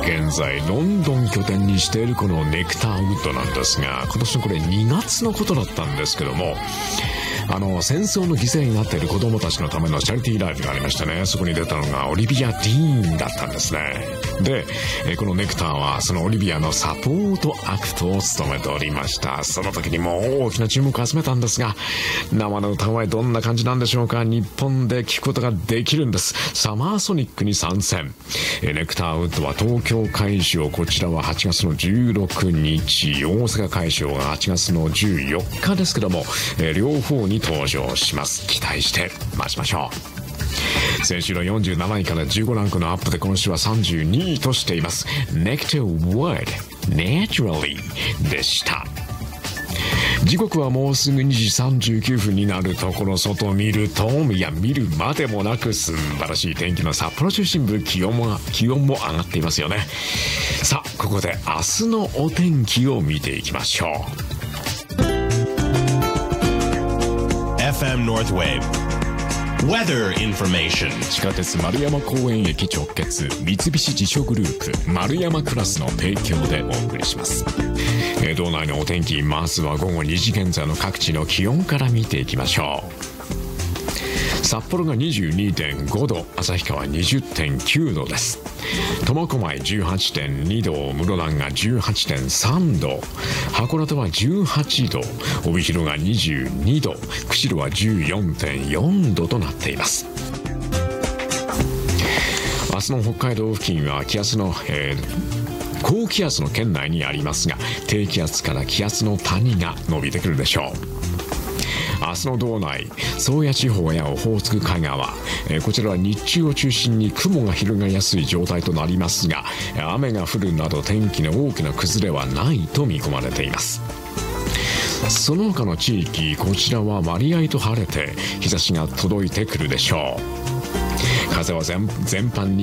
現在ロンドン拠点にしているこのネクターウッドなんですが、今年のこれ2月のことだったんですけども、戦争の犠牲になっている子供たちのためのチャリティーライブがありましてね、そこに出たのがオリビア・ディーンだったんですね。で、このネクターはそのオリビアのサポートアクトを務めておりました。その時にも大きな注目を集めたんですが、生の歌声どんな感じなんでしょうか。日本で聴くことができるんです。サマーソニックに参戦。ネクターウッドは東京会場、こちらは8月の16日、大阪会場が8月の14日ですけども、両方に登場します。期待して待ちましょう。先週の47位から15ランクのアップで今週は32位としています。 Nectar Word Naturally でした。時刻はもうすぐ2時39分になるところ、外を見ると、いや見るまでもなく素晴らしい天気の札幌中心部、気温も上がっていますよね。さあ、ここで明日のお天気を見ていきましょう。 FM Northwave Weather Information。 地下鉄丸山公園駅直結、三菱地所グループ丸山クラスの提供でお送りします。道内のお天気、まずは午後2時現在の各地の気温から見ていきましょう。札幌が 22.5 度、旭川 20.9 度です。苫小牧 18.2 度、室蘭が 18.3 度、函館は18度、帯広が22度、釧路は 14.4 度となっています。明日の北海道付近は気圧の、高気圧の圏内にありますが、低気圧から気圧の谷が伸びてくるでしょう。明日の道内、宗谷地方やオホーツク海側、こちらは日中を中心に雲が広がりやすい状態となりますが、雨が降るなど天気の大きな崩れはないと見込まれています。その他の地域、こちらは割合と晴れて日差しが届いてくるでしょう。風は全般に